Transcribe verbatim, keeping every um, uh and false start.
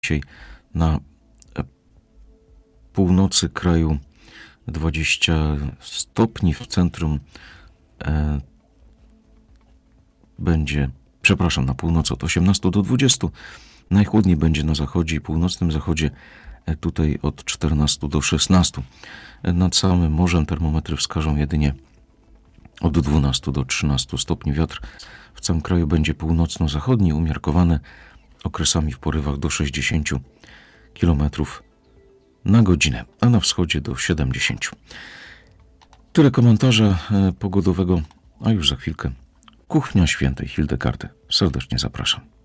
dzisiaj na północy kraju dwadzieścia stopni, w centrum e, będzie, przepraszam, na północy od osiemnastu do dwudziestu. Najchłodniej będzie na zachodzie i północnym zachodzie, e, tutaj od czternastu do szesnastu. E, nad samym morzem termometry wskażą jedynie od dwunastu do trzynastu stopni. Wiatr w całym kraju będzie północno-zachodni, umiarkowany, okresami w porywach do sześćdziesięciu kilometrów na godzinę, a na wschodzie do siedemdziesięciu. Tyle komentarza pogodowego, a już za chwilkę kuchnia świętej Hildegardy. Serdecznie zapraszam.